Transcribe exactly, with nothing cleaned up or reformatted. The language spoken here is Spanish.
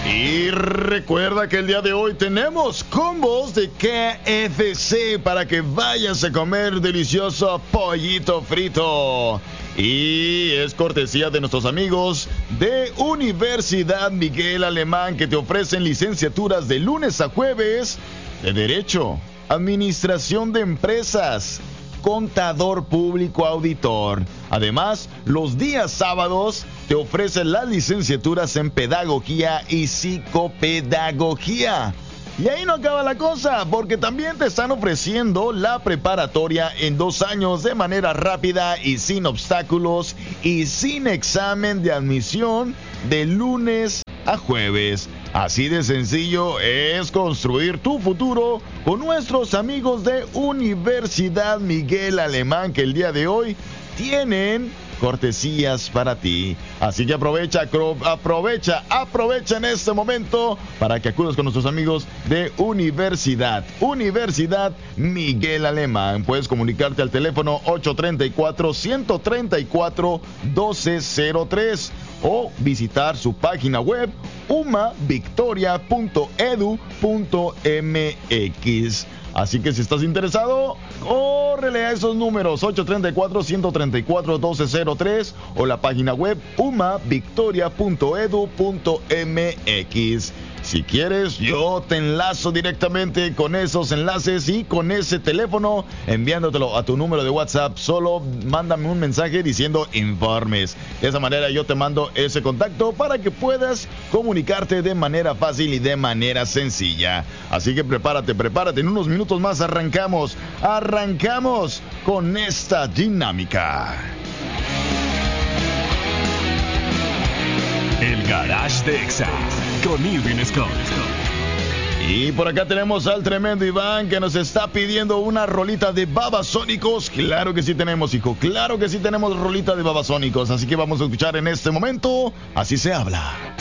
Y recuerda que el día de hoy tenemos combos de K F C para que vayas a comer delicioso pollito frito. Y es cortesía de nuestros amigos de Universidad Miguel Alemán, que te ofrecen licenciaturas de lunes a jueves de Derecho, Administración de Empresas, Contador Público Auditor. Además, los días sábados te ofrecen las licenciaturas en Pedagogía y Psicopedagogía. Y ahí no acaba la cosa, porque también te están ofreciendo la preparatoria en dos años de manera rápida y sin obstáculos y sin examen de admisión de lunes a jueves. Así de sencillo es construir tu futuro con nuestros amigos de Universidad Miguel Alemán, que el día de hoy tienen cortesías para ti. Así que aprovecha, aprovecha, aprovecha en este momento para que acudas con nuestros amigos de Universidad, Universidad Miguel Alemán. Puedes comunicarte al teléfono ocho tres cuatro, uno tres cuatro, uno dos cero tres o visitar su página web uma victoria punto edu punto m x. Así que si estás interesado, córrele a esos números ocho tres cuatro, uno tres cuatro, uno dos cero tres o la página web uma victoria punto edu punto m x. Si quieres, yo te enlazo directamente con esos enlaces y con ese teléfono, enviándotelo a tu número de WhatsApp. Solo mándame un mensaje diciendo informes. De esa manera yo te mando ese contacto para que puedas comunicarte de manera fácil y de manera sencilla. Así que prepárate, prepárate. En unos minutos más arrancamos. Arrancamos con esta dinámica. El Garage de Exa con Irving Scott. Y por acá tenemos al tremendo Iván, que nos está pidiendo una rolita de Babasónicos. Claro que sí tenemos, hijo. Claro que sí tenemos rolita de Babasónicos. Así que vamos a escuchar en este momento Así se habla.